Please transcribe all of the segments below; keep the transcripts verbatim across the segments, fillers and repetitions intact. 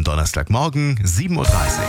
Donnerstagmorgen sieben Uhr dreißig.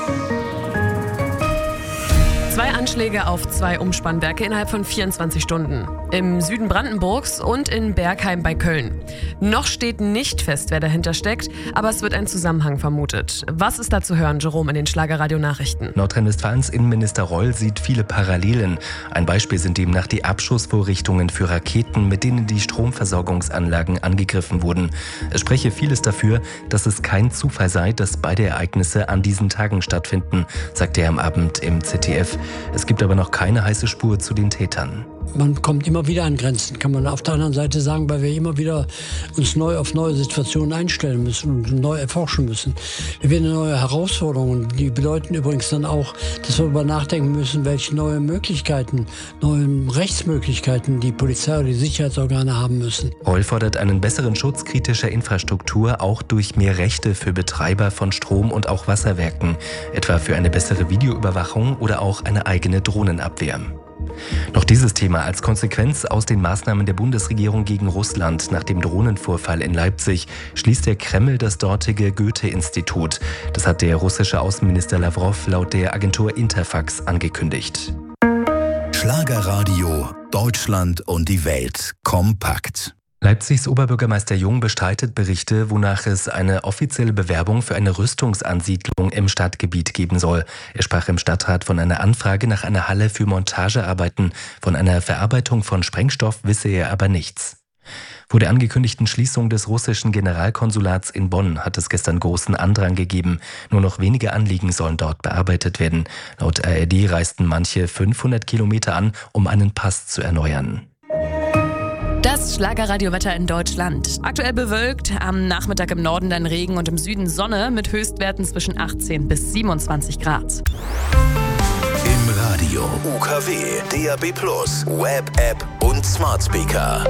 Zwei Anschläge auf zwei Umspannwerke innerhalb von vierundzwanzig Stunden. Im Süden Brandenburgs und in Bergheim bei Köln. Noch steht nicht fest, wer dahinter steckt, aber es wird ein Zusammenhang vermutet. Was ist da zu hören, Jerome, in den Schlagerradio-Nachrichten? Nordrhein-Westfalens Innenminister Reul sieht viele Parallelen. Ein Beispiel sind demnach die Abschussvorrichtungen für Raketen, mit denen die Stromversorgungsanlagen angegriffen wurden. Es spreche vieles dafür, dass es kein Zufall sei, dass beide Ereignisse an diesen Tagen stattfinden, sagte er am Abend im Z D F. Es gibt aber noch keine heiße Spur zu den Tätern. Man kommt immer wieder an Grenzen, kann man auf der anderen Seite sagen, weil wir immer wieder uns neu auf neue Situationen einstellen müssen und neu erforschen müssen. Wir werden neue Herausforderungen, die bedeuten übrigens dann auch, dass wir darüber nachdenken müssen, welche neue Möglichkeiten, neue Rechtsmöglichkeiten die Polizei oder die Sicherheitsorgane haben müssen. Reul fordert einen besseren Schutz kritischer Infrastruktur, auch durch mehr Rechte für Betreiber von Strom- und auch Wasserwerken, etwa für eine bessere Videoüberwachung oder auch eine eigene Drohnenabwehr. Noch dieses Thema als Konsequenz aus den Maßnahmen der Bundesregierung gegen Russland nach dem Drohnenvorfall in Leipzig schließt der Kreml das dortige Goethe-Institut. Das hat der russische Außenminister Lawrow laut der Agentur Interfax angekündigt. Schlagerradio, Deutschland und die Welt kompakt. Leipzigs Oberbürgermeister Jung bestreitet Berichte, wonach es eine offizielle Bewerbung für eine Rüstungsansiedlung im Stadtgebiet geben soll. Er sprach im Stadtrat von einer Anfrage nach einer Halle für Montagearbeiten. Von einer Verarbeitung von Sprengstoff wisse er aber nichts. Vor der angekündigten Schließung des russischen Generalkonsulats in Bonn hat es gestern großen Andrang gegeben. Nur noch wenige Anliegen sollen dort bearbeitet werden. Laut A R D reisten manche fünfhundert Kilometer an, um einen Pass zu erneuern. Das Schlagerradiowetter in Deutschland. Aktuell bewölkt, am Nachmittag im Norden dann Regen und im Süden Sonne mit Höchstwerten zwischen achtzehn bis siebenundzwanzig Grad. Im Radio U K W, D A B plus, Web-App und Smart Speaker.